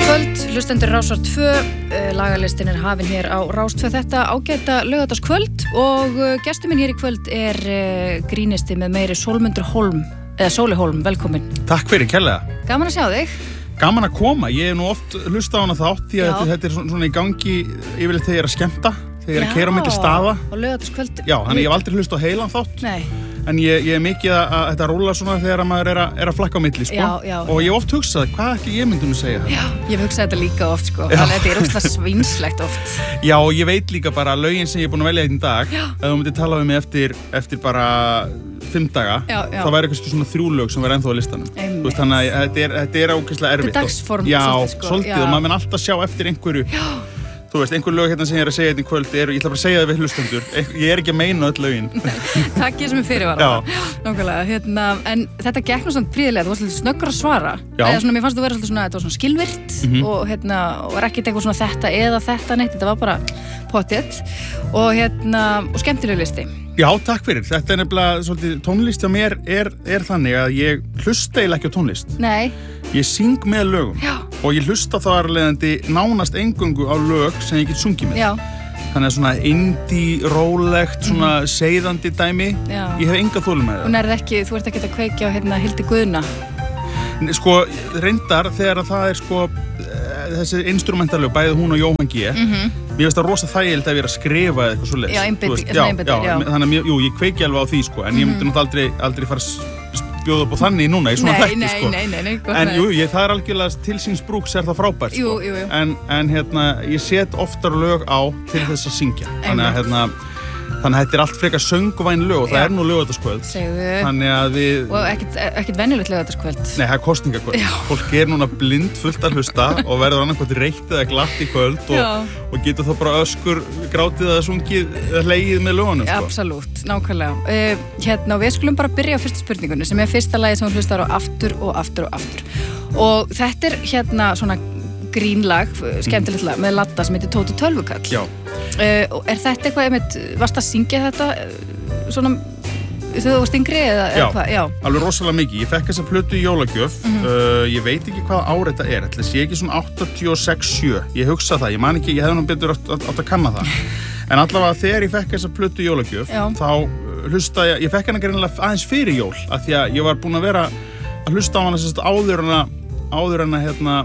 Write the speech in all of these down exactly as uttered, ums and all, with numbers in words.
Kvöld, hlustendur Rásar tvö, lagalistin er hafin hér á Rás tvö þetta ágæta laugardagskvöld og gestur minn hér í kvöld er grínisti með meiri Sólmundur Hólm, eða Sóli Hólm, velkomin. Takk fyrir, kærlega. Gaman að sjá þig. Gaman að koma, ég hef nú oft hlustað á hana þátt því að þetta, þetta er svona í gangi yfirleitt þegar ég er að skemmta, þegar ég er að keyra á milli staða. Já, og laugardagskvöld. Já, þannig ég hef aldrei hlustað á heilan þátt. Nei. En ég, ég er mikið að, að þetta rúla svona þegar maður er að, er að flakka á milli, sko. Já, já. Og ég hef oft hugsað, hvað ekki ég myndi nú segja það? Já, ég hef hugsað þetta líka oft, sko. Þannig að þetta er óslega svínslegt oft. Já, og ég veit líka bara að lögin sem ég er búin að velja einn dag, ef þú myndir tala við mig eftir, eftir bara fimm daga, já, já. þá væri kannski svona þrjú lög sem væri ennþá á listanum. Þú veist, þannig að þetta er, þetta er ákveðslega erfitt. Þetta er dagsform, já, svolítið, sko. svolítið, Já. og maður mun alltaf sjá eftir einhverju. Já. Þú veist, einhver lög hérna sem ég er að segja hérna í kvöld er, ég ætla bara að segja það við hlustendur, ég er ekki að meina öll lögin. Takk ég sem er fyrirvara. Nákvæmlega, hérna, en þetta gekk nú svona príðilega, þú varst svolítið snöggur að svara. Já. Eða svona, mér fannst þú vera svolítið svona, þetta var svona skilvirt Mhm. og hérna, og var ekkert eitthvað svona þetta eða þetta neitt, þetta var bara pottet og hérna, og skemmtileg listi. Já, takk fyrir. Þetta er nefnilega svolítið, tónlist hjá mér er, er þannig að ég hlusta eiginlega ekki á tónlist. Nei. Ég syng með lögum. Já. Og ég hlusta þá aðralegandi nánast eingöngu á lög sem ég get sungið með. Já. Þannig að svona indie, rólegt, svona mm. seiðandi dæmi. Já. Ég hef enga þolum með Og nærð ekki, þú ert ekki að kveikja á hérna Hildi Guðna. það. Sko, reyndar þegar að það er sko þessi instrumentalög, bæði hún og Jóhann G. Mhm. Mér finnst það rosa þægilegt að vera að skrifa eða eitthvað svoleiðis. Já, einbeiti- Þú veist, svona einbeittur, já. Þannig að, mér- jú, ég kveiki alveg á því, sko, en ég myndi náttúrulega aldrei, aldrei fara að s- bjóða upp á þannig núna, í svona Nei, þætti, nei, sko. nei, nei, nei, gott En með jú, þig. ég, það er algjörlega til síns brúks er það frábært, sko. Jú, jú, jú. En, en hérna, ég set oftar lög á til þess að syngja. Þannig að, Einmitt. hérna, þannig að þetta er allt frekar söngvæn lög og það Já. er nú laugardagskvöld. Segðu. Þannig að við... Og ekkert, ekkert venjulegt laugardagskvöld. Nei, það er kosningakvöld. Já. Fólk er núna blind fullt að hlusta og verður annarkvæmt reitt eða glatt í kvöld Já. og, og getur þá bara öskur, grátið eða sungið eða hlegið með lögunum, sko. Absolutt, nákvæmlega. Uh, hérna, og við skulum bara byrja á fyrstu spurningunni sem er fyrsta lagi sem hún hlustar á aftur og aftur og aftur. Og þetta er hérna svona grínlag, skemmtilegt lag, með Ladda sem heitir Tóti Tölvukall. Já. Uh, og er þetta eitthvað, einmitt, varst að syngja þetta uh, svona þegar þú varst yngri eða, eða Já. hvað? Já. Alveg rosalega mikið. Ég fekk þessa plötu í jólagjöf. Mhm. uh, ég veit ekki hvaða ár þetta er. Ætli sé ekki svona áttatíu og sex sjö. Ég hugsa það. Ég man ekki, ég hefði nú betur átt, átt, átt að kanna það. En allavega þegar ég fekk þessa plötu í jólagjöf, Já. þá uh, hlusta ég, ég fekk hana greinilega aðeins fyrir jól, af því að ég var búinn að vera að hlusta á hana sérst áður en að, áður en að hérna,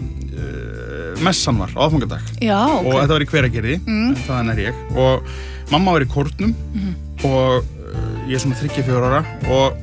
uh, messan var á aðfangadag. Já, ok. Og þetta var í Hveragerði, Mm. þaðan er ég. Og mamma var í kórnum Mhm. og uh, ég er svona þriggja fjögurra ára og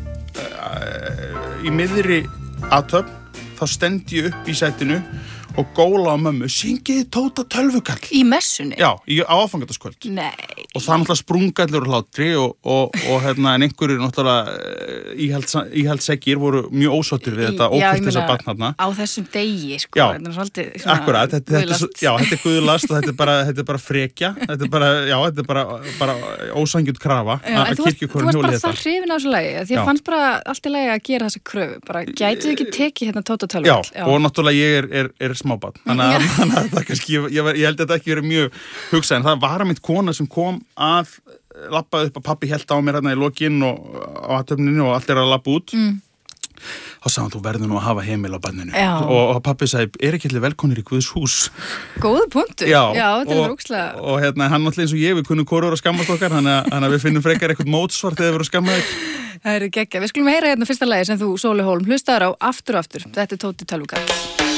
uh, í miðri aðtöfn þá stend ég upp í sætinu og góla á mömmu, syngið Tóta Tölvukall. Í messunni? Já, í aðfangadagskvöld. Nei. Og það náttúrulega sprunga allir úr hlátri og, og, og hérna, en einhverjir náttúrulega uh, íhaldseggir voru mjög ósáttir við þetta Já, ég ókurteisa meina, barn þarna. á þessum degi, sko. Já. Þetta er svolítið svona Akkurat, þetta, þetta, er, guðlast. svo- já, þetta er guðlast og þetta er bara, þetta er bara frekja, þetta er bara, já, þetta er bara, bara ósangjut krafa Já, en að þú varst, þú kirkjukorinn varst hjóli bara þetta. það hrifin á þessu lagi því Já. að fannst bara allt í lagi að gera þessa kröfu bara gætið þið ekki tekið hérna Tóta Já, Tölvukall og náttúrulega ég er, er, er smábarn, þannig að, þannig að það kannski, ég, ég, ég held að þetta ekki verið mjög hugsað, en það var að mitt kona sem kom að labbaði upp að pabbi held á mér hérna í lokinn og á aðtöfninu og allt er að labba út. Mm. Þá sagði hann, þú verður nú að hafa heimil á barninu. Já. Og, og pabbi sagði, er ekki allir velkonir í Guðs hús? Góður punktur, Já, já þetta er og- rúkslega Og hérna, hann náttúrulega eins og ég, við kunnum hvorur að skammast okkar, þannig að, þannig að við finnum frekar eitthvað mótsvar þegar við erum skammaðir. Það eru geggja, við skulum heyra hérna fyrsta lagi sem þú Sóli Hólm hlustaðar á aftur og aftur, þetta er Tóti Tölvukall.